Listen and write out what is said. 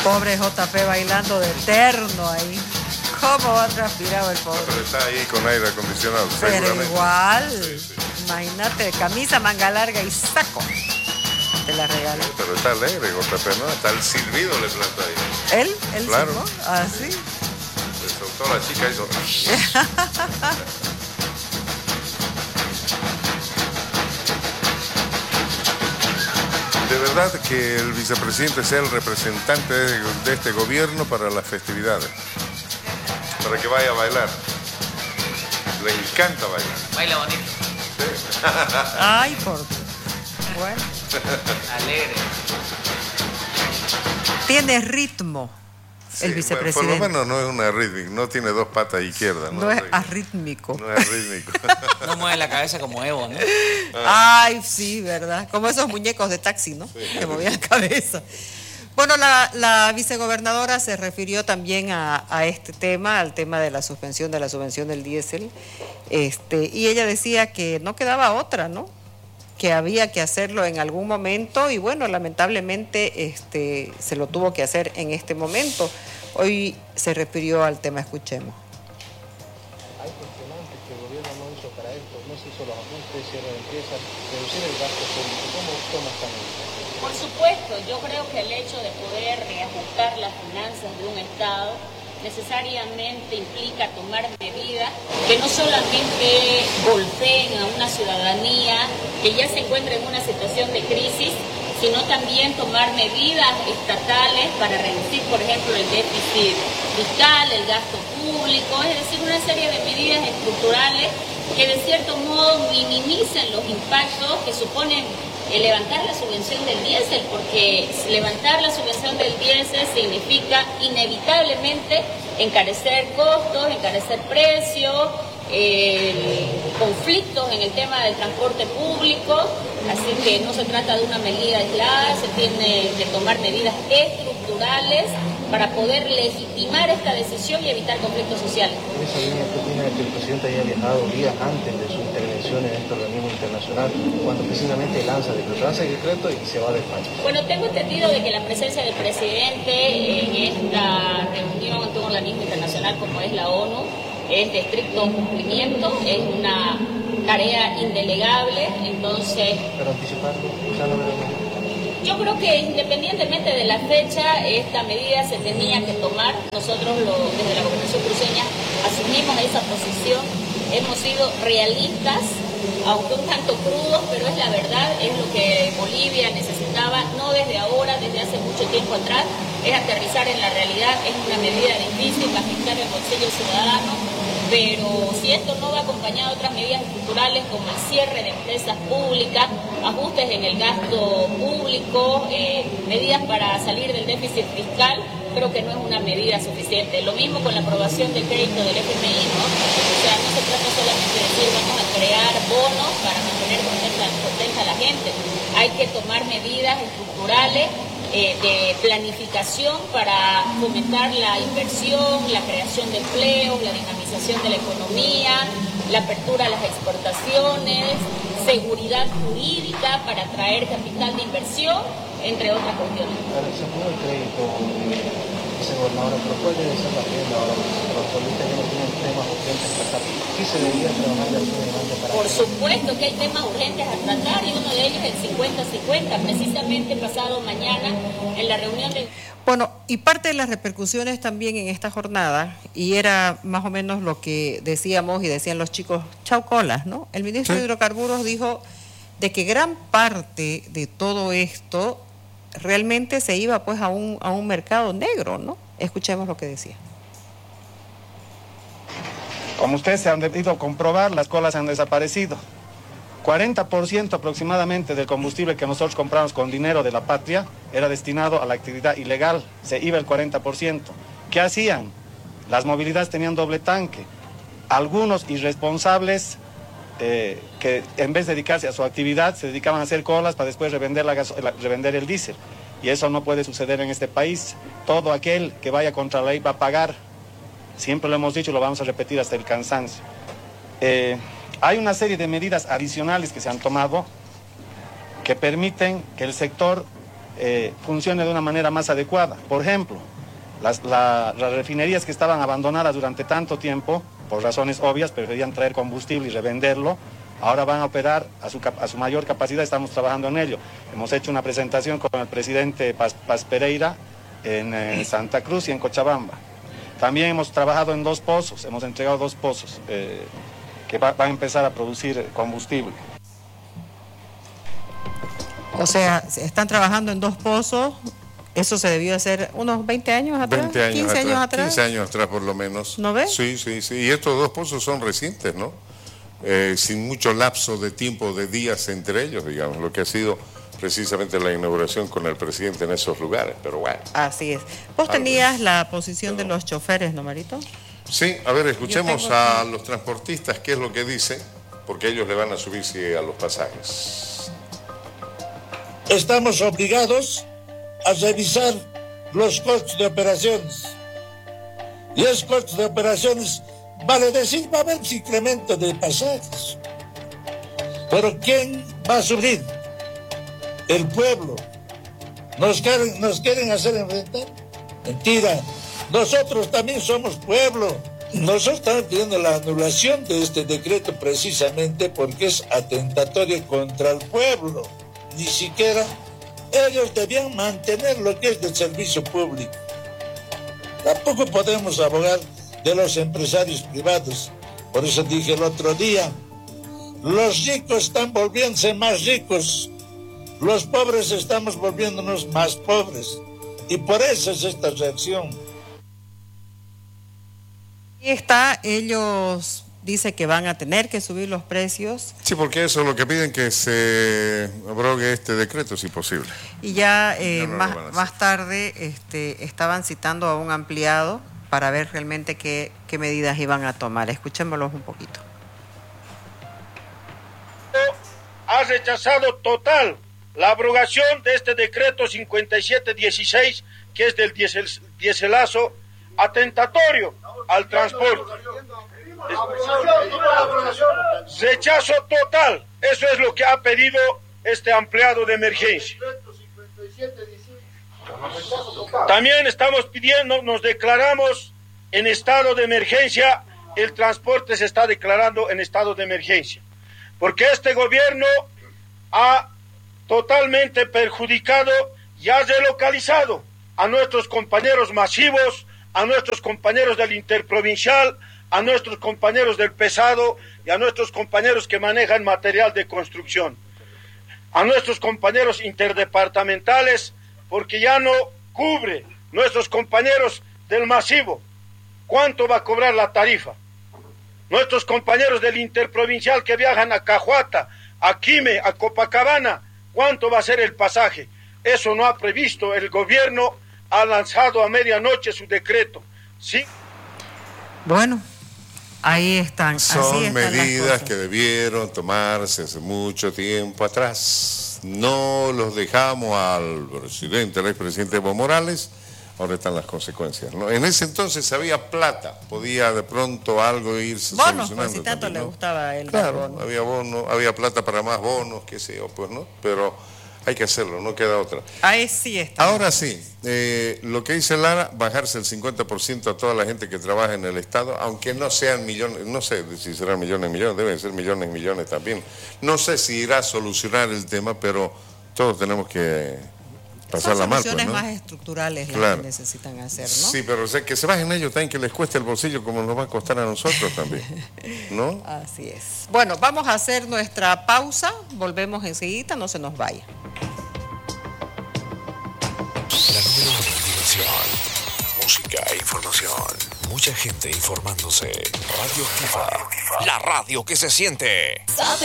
Pobre JP bailando de eterno ahí. ¿Cómo va transpirado el pobre? Pero está ahí con aire acondicionado, pero seguramente. Igual, sí. Imagínate, camisa, manga larga y saco. Te la regalo. Sí, pero está alegre, JP, ¿no? Hasta el silbido le plantó ahí. ¿Él claro. silbó? Ah, sí. Le soltó la chica y hizo... De verdad que el vicepresidente sea el representante de este gobierno para las festividades. Para que vaya a bailar. Le encanta bailar. Baila bonito. Sí. Ay, por Dios. Bueno. Alegre. Tiene ritmo el vicepresidente. Por lo menos no es una rítmica, no tiene dos patas izquierdas. No es arrítmico. No es rítmico. No mueve la cabeza como Evo, ¿no? Ay, sí, ¿verdad? Como esos muñecos de taxi, ¿no? Sí. Que movían la cabeza. Bueno, la vicegobernadora se refirió también a este tema, al tema de la suspensión de la subvención del diésel, y ella decía que no quedaba otra, ¿no? Que había que hacerlo en algún momento y bueno, lamentablemente se lo tuvo que hacer en este momento. Hoy se refirió al tema, escuchemos. Hay cuestionantes que el gobierno no hizo para esto, no se hizo los ajustes, cierre de empresas, reducir el gasto público. ¿Cómo toma esta medida? Por supuesto, yo creo que el hecho de poder reajustar las finanzas de un Estado necesariamente implica tomar medidas que no solamente golpeen a una ciudadanía que ya se encuentra en una situación de crisis, sino también tomar medidas estatales para reducir, por ejemplo, el déficit fiscal, el gasto público, es decir, una serie de medidas estructurales que de cierto modo minimicen los impactos que suponen levantar la subvención del diésel, porque levantar la subvención del diésel significa inevitablemente encarecer costos, encarecer precios, conflictos en el tema del transporte público, así que no se trata de una medida aislada, se tiene que tomar medidas estructurales para poder legitimar esta decisión y evitar conflictos sociales. En esa línea, ¿qué opina de que el presidente haya viajado días antes de su intervención en este organismo internacional, cuando precisamente lanza el decreto y se va de España? Bueno, tengo entendido de que la presencia del presidente en esta reunión ante un organismo internacional como es la ONU es de estricto cumplimiento, es una tarea indelegable, entonces... ¿Pero anticiparlo? ¿Ya lo veremos? Yo creo que independientemente de la fecha, esta medida se tenía que tomar. Nosotros desde la Gobernación cruceña asumimos esa posición, hemos sido realistas, aunque un tanto crudos, pero es la verdad, es lo que Bolivia necesitaba, no desde ahora, desde hace mucho tiempo atrás, es aterrizar en la realidad, es una medida difícil, afectar el bolsillo ciudadano, pero si esto no va acompañado de otras medidas estructurales como el cierre de empresas públicas, ajustes en el gasto público, medidas para salir del déficit fiscal, creo que no es una medida suficiente. Lo mismo con la aprobación del crédito del FMI, ¿no? O sea, no se trata solamente de decir vamos a crear bonos para mantener contenta a la gente. Hay que tomar medidas estructurales de planificación para fomentar la inversión, la creación de empleos, la dinamización de la economía, la apertura a las exportaciones, seguridad jurídica para atraer capital de inversión, entre otras cuestiones. Se pudo el crédito, vicegobernadora, pero ¿cuál debe ser la agenda ahora? Los solistas ya no tienen temas urgentes a tratar. ¿Qué se debería trabajar de aquí en adelante para...? Por supuesto que hay temas urgentes a tratar y uno de ellos es el 50-50, precisamente pasado mañana en la reunión de... Bueno, y parte de las repercusiones también en esta jornada, y era más o menos lo que decíamos y decían los chicos, chau colas, ¿no? El ministro de Hidrocarburos dijo de que gran parte de todo esto realmente se iba pues a un mercado negro, ¿no? Escuchemos lo que decía. Como ustedes se han debido comprobar, las colas han desaparecido. 40% aproximadamente del combustible que nosotros compramos con dinero de la patria era destinado a la actividad ilegal, se iba el 40%. ¿Qué hacían? Las movilidades tenían doble tanque. Algunos irresponsables que en vez de dedicarse a su actividad se dedicaban a hacer colas para después revender el diésel. Y eso no puede suceder en este país. Todo aquel que vaya contra la ley va a pagar. Siempre lo hemos dicho y lo vamos a repetir hasta el cansancio. Hay una serie de medidas adicionales que se han tomado que permiten que el sector funcione de una manera más adecuada. Por ejemplo, las refinerías que estaban abandonadas durante tanto tiempo, por razones obvias, preferían traer combustible y revenderlo, ahora van a operar a su mayor capacidad, estamos trabajando en ello. Hemos hecho una presentación con el presidente Paz Pereira en Santa Cruz y en Cochabamba. También hemos trabajado en 2 pozos, hemos entregado 2 pozos que van a empezar a producir combustible. O sea, están trabajando en 2 pozos. Eso se debió hacer unos 20 años atrás, 15 años atrás. 15 años atrás por lo menos. ¿No ves? Sí. Y estos 2 pozos son recientes, ¿no? Sin mucho lapso de tiempo, de días entre ellos, digamos, lo que ha sido precisamente la inauguración con el presidente en esos lugares, pero bueno. Así es. Vos tenías la posición de los choferes, ¿no, Marito? Sí, a ver, escuchemos a los transportistas qué es lo que dicen, porque ellos le van a subirse a los pasajes. Estamos obligados a revisar los costos de operaciones. Y esos costos de operaciones, vale decir, va a haber incremento de pasajes. Pero ¿quién va a subir? El pueblo. ¿Nos quieren hacer enfrentar? Mentira. Nosotros también somos pueblo. Nosotros estamos pidiendo la anulación de este decreto precisamente porque es atentatorio contra el pueblo. Ni siquiera ellos debían mantener lo que es del servicio público. Tampoco podemos abogar de los empresarios privados. Por eso dije el otro día, los ricos están volviéndose más ricos, los pobres estamos volviéndonos más pobres. Y por eso es esta reacción. Y está, ellos dicen que van a tener que subir los precios. Sí, porque eso es lo que piden, que se abrogue este decreto, si posible. Y ya más tarde estaban citando a un ampliado para ver realmente qué medidas iban a tomar. Escuchémoslos un poquito. Ha rechazado total la abrogación de este decreto 5716, que es del dieselazo atentatorio al transporte. Rechazo total, eso es lo que ha pedido este ampliado de emergencia. También estamos pidiendo, nos declaramos en estado de emergencia, el transporte se está declarando en estado de emergencia, porque este gobierno ha totalmente perjudicado y ha relocalizado a nuestros compañeros masivos, a nuestros compañeros del interprovincial, a nuestros compañeros del pesado y a nuestros compañeros que manejan material de construcción, a nuestros compañeros interdepartamentales, porque ya no cubre nuestros compañeros del masivo. ¿Cuánto va a cobrar la tarifa? Nuestros compañeros del interprovincial que viajan a Cajuata, a Quime, a Copacabana, ¿cuánto va a ser el pasaje? Eso no ha previsto. El gobierno ha lanzado a medianoche su decreto. ¿Sí? Bueno, ahí están. Son medidas que debieron tomarse hace mucho tiempo atrás. No los dejamos al presidente, al expresidente Evo Morales. Ahora están las consecuencias, ¿no? En ese entonces había plata, podía de pronto algo irse solucionando. Bonos, pues si tanto le gustaba el bono. Había bono, había plata para más bonos, qué sé yo, pues, ¿no? Pero hay que hacerlo, no queda otra. Ahí sí está. Ahora sí, lo que dice Lara, bajarse el 50% a toda la gente que trabaja en el Estado, aunque no sean millones, no sé si serán millones, deben ser millones también. No sé si irá a solucionar el tema, pero todos tenemos que pasar la mano. Son soluciones pues, ¿no? más estructurales las que necesitan hacer, ¿no? Sí, pero o sea, que se bajen ellos también, que les cueste el bolsillo como nos va a costar a nosotros también, ¿no? Así es. Bueno, vamos a hacer nuestra pausa, volvemos enseguida, no se nos vaya. La número 1 en diversión, música e información. Mucha gente informándose. Radio Activa, la radio que se siente.